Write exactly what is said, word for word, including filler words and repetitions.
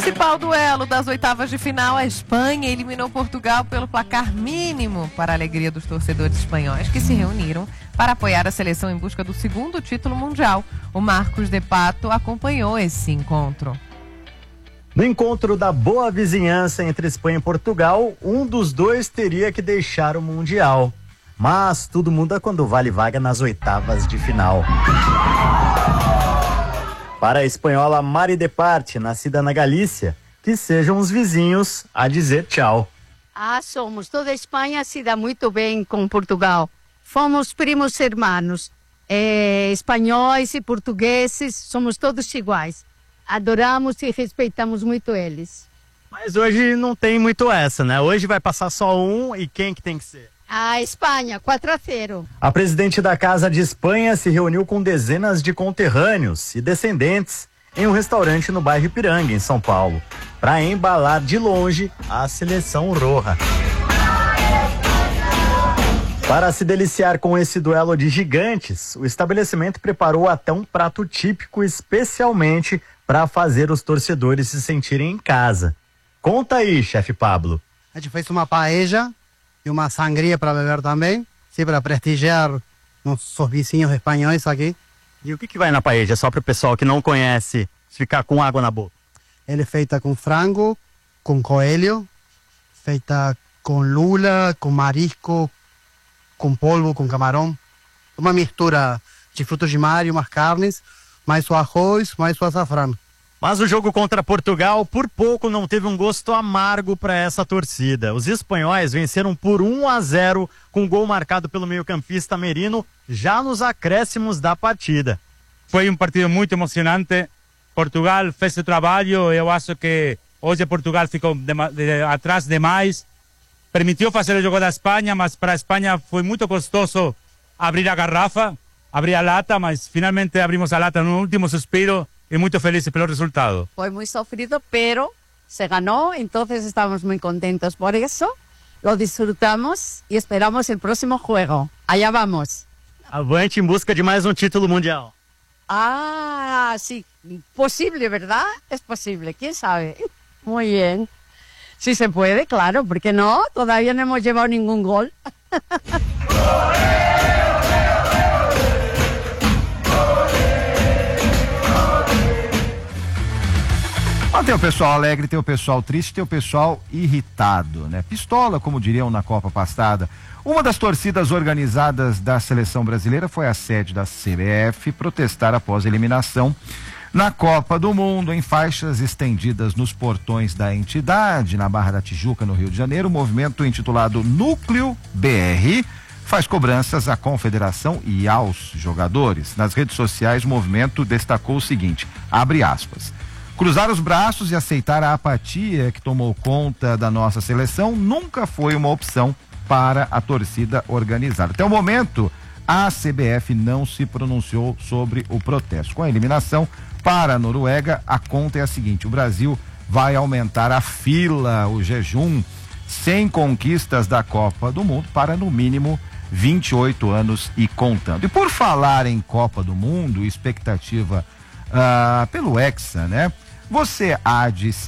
principal duelo das oitavas de final, a Espanha eliminou Portugal pelo placar mínimo, para a alegria dos torcedores espanhóis que se reuniram para apoiar a seleção em busca do segundo título mundial. O Marcos de Pato acompanhou esse encontro. No encontro da boa vizinhança entre Espanha e Portugal, um dos dois teria que deixar o Mundial. Mas tudo muda quando vale vaga nas oitavas de final. Para a espanhola Mari de Parte, nascida na Galícia, que sejam os vizinhos a dizer tchau. Ah, somos. Toda a Espanha se dá muito bem com Portugal. Fomos primos irmãos. É, espanhóis e portugueses, somos todos iguais. Adoramos e respeitamos muito eles. Mas hoje não tem muito essa, né? Hoje vai passar só um e quem que tem que ser? A Espanha, quatro a zero. A presidente da Casa de Espanha se reuniu com dezenas de conterrâneos e descendentes em um restaurante no bairro Ipiranga, em São Paulo, para embalar de longe a seleção roja. Para se deliciar com esse duelo de gigantes, o estabelecimento preparou até um prato típico especialmente para fazer os torcedores se sentirem em casa. Conta aí, chefe Pablo. A gente fez uma paella e uma sangria para beber também, sim, para prestigiar nossos vizinhos espanhóis aqui. E o que, que vai na paella, só para o pessoal que não conhece ficar com água na boca? Ela é feita com frango, com coelho, feita com lula, com marisco, com polvo, com camarão. Uma mistura de frutos de mar e umas carnes, mais o arroz, mais o açafrão. Mas o jogo contra Portugal, por pouco, não teve um gosto amargo para essa torcida. Os espanhóis venceram por um a zero, com gol marcado pelo meio-campista Merino, já nos acréscimos da partida. Foi um partido muito emocionante. Portugal fez o trabalho. Eu acho que hoje Portugal ficou de, de, atrás demais. Permitiu fazer o jogo da Espanha, mas para a Espanha foi muito custoso abrir a garrafa, abrir a lata, mas finalmente abrimos a lata no último suspiro. Y muy felices por el resultado. Fue muy sufrido, pero se ganó, entonces estamos muy contentos por eso. Lo disfrutamos y esperamos el próximo juego. Allá vamos. Avante em busca de mais um título mundial. Ah, sí, posible, ¿verdad? Es posible, quién sabe. Muy bien. Si se puede, claro, porque no, todavía no hemos llevado ningún gol. Tem o pessoal alegre, tem o pessoal triste, tem o pessoal irritado, né? Pistola, como diriam na Copa passada. Uma das torcidas organizadas da seleção brasileira foi à sede da C B F protestar após a eliminação na Copa do Mundo, em faixas estendidas nos portões da entidade, na Barra da Tijuca, no Rio de Janeiro. O movimento intitulado Núcleo B R faz cobranças à confederação e aos jogadores. Nas redes sociais, o movimento destacou o seguinte, abre aspas: cruzar os braços e aceitar a apatia que tomou conta da nossa seleção nunca foi uma opção para a torcida organizada. Até o momento, a C B F não se pronunciou sobre o protesto. Com a eliminação para a Noruega, a conta é a seguinte: o Brasil vai aumentar a fila, o jejum, sem conquistas da Copa do Mundo para no mínimo vinte e oito anos e contando. E por falar em Copa do Mundo, expectativa uh, pelo Hexa, né? Você há de se